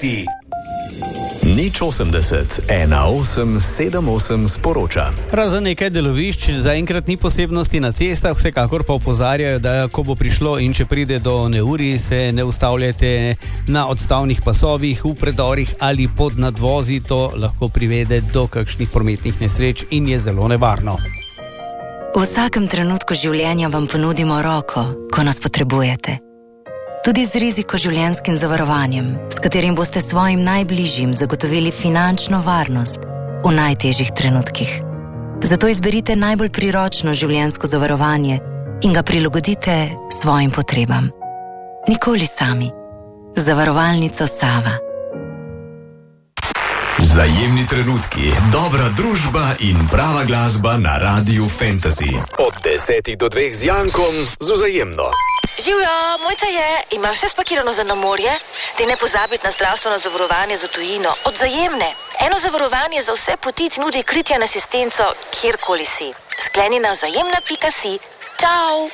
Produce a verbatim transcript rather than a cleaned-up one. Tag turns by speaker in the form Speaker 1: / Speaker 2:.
Speaker 1: trenutki. Nič osemdeset, ena osem, sedem osem sporoča.
Speaker 2: Razen nekaj delovišč, zaenkrat ni posebnosti na cestah, vsekakor pa opozarjajo, da ko bo prišlo in če pride do neurij, se ne ustavljate na odstavnih pasovih, v predorih ali pod nadvozi, to lahko privede do kakšnih prometnih nesreč in je zelo nevarno.
Speaker 3: V vsakem trenutku življenja vam ponudimo roko, ko nas potrebujete. Tudi z rizikoživljenjskim zavarovanjem, s katerim boste svojim najbližjim zagotovili finančno varnost v najtežjih trenutkih. Zato izberite najbolj priročno življenjsko zavarovanje in ga prilagodite svojim potrebam. Nikoli sami. Zavarovalnica Sava.
Speaker 1: Vzajemni trenutki, dobra družba in prava glasba na Radiu Fantasy. Od desetih do dveh z Jankom z Vzajemno.
Speaker 4: Živjo, mojca je, imaš vse spakirano za na morje? Ti ne pozabiti na zdravstveno zavarovanje za tujino. Od Vzajemne. Eno zavarovanje za vse poti ti nudi kritje in asistenco, kjerkoli si. Skleni na vzajemna pika si. Čau!